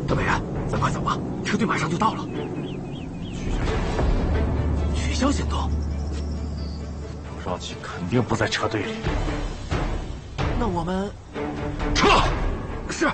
德北安，咱快走吧，车队马上就到了。取消行动？ 刘少奇肯定不在车队里。 那我们撤。是。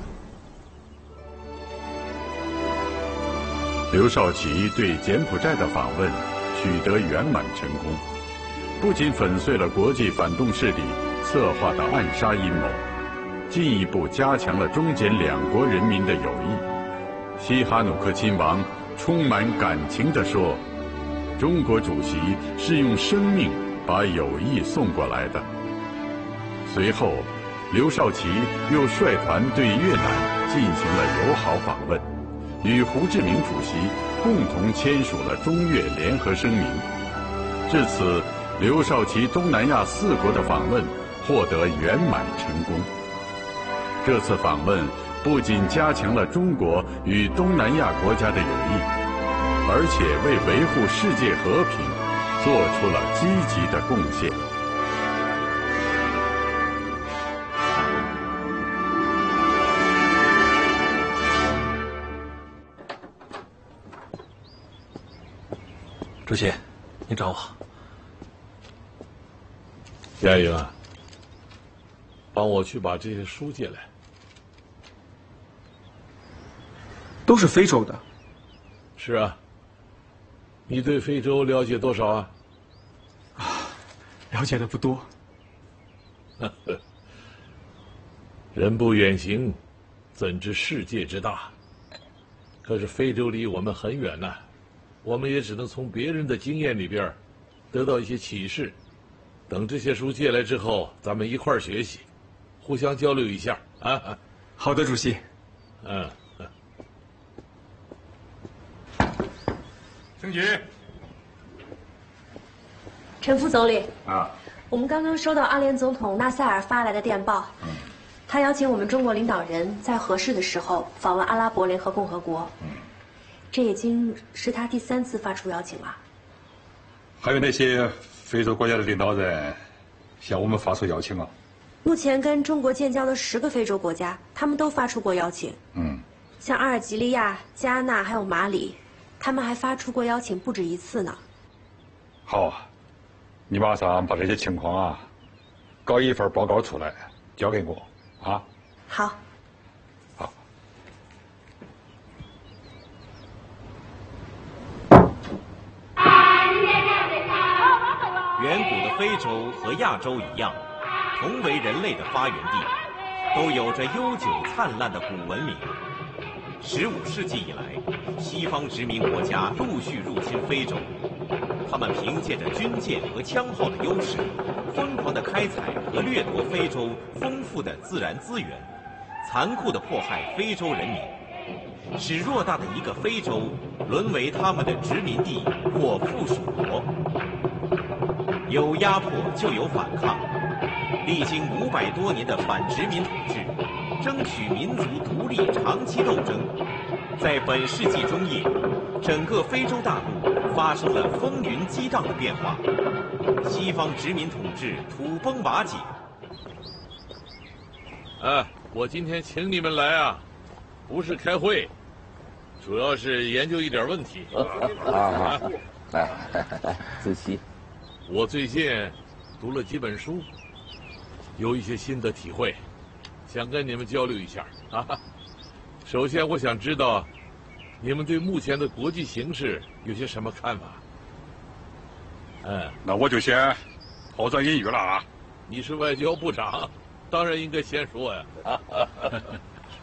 刘少奇对柬埔寨的访问取得圆满成功，不仅粉碎了国际反动势力策划的暗杀阴谋，进一步加强了中柬两国人民的友谊。西哈努克亲王充满感情地说：“中国主席是用生命把友谊送过来的。”随后，刘少奇又率团对越南进行了友好访问，与胡志明主席共同签署了中越联合声明。至此，刘少奇东南亚4国的访问获得圆满成功。这次访问不仅加强了中国与东南亚国家的友谊，而且为维护世界和平做出了积极的贡献。 主席，你找我。 亚英啊，帮我去把这些书借来。 都是非洲的。 是啊。你对非洲了解多少啊？ 了解的不多。 人不远行，怎知世界之大？可是非洲离我们很远呐，我们也只能从别人的经验里边得到一些启示。等这些书借来之后，咱们一块儿学习，互相交流一下啊。 好的，主席。 升级。 陈副总理啊， 我们刚刚收到阿联总统纳赛尔发来的电报，他邀请我们中国领导人在合适的时候访问阿拉伯联合共和国。这已经是他第3次发出邀请了。 还有那些非洲国家的领导人向我们发出邀请啊。 目前跟中国建交的10个非洲国家，他们都发出过邀请。像阿尔及利亚、加纳还有马里，他们还发出过邀请不止1次呢。 好啊，你马上把这些情况啊搞一份报告出来，交给我啊。 好。 好。 远古的非洲和亚洲一样，同为人类的发源地，都有着悠久灿烂的古文明。15世纪以来，西方殖民国家陆续入侵非洲，他们凭借着军舰和枪炮的优势，疯狂地开采和掠夺非洲丰富的自然资源，残酷地迫害非洲人民，使偌大的一个非洲沦为他们的殖民地或附属国。有压迫就有反抗，历经500多年的反殖民统治，争取民族独立长期斗争，在本世纪中叶，整个非洲大陆发生了风云激荡的变化，西方殖民统治土崩瓦解。 我今天请你们来啊，不是开会，主要是研究一点问题。 来，仔细。 我最近读了几本书，有一些新的体会，想跟你们交流一下啊。首先，我想知道你们对目前的国际形势有些什么看法？ 那我就先抛砖引玉了啊。 你是外交部长，当然应该先说呀。